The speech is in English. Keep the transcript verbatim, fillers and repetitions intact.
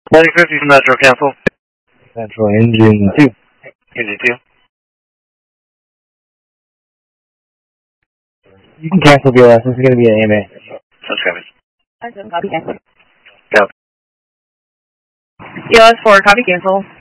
Heading fifty from Metro, cancel. Metro, engine two. Engine two. You can cancel B L S. This is going to be an A M A. Such copy. Copy cancel. Copy. B L S four, copy cancel.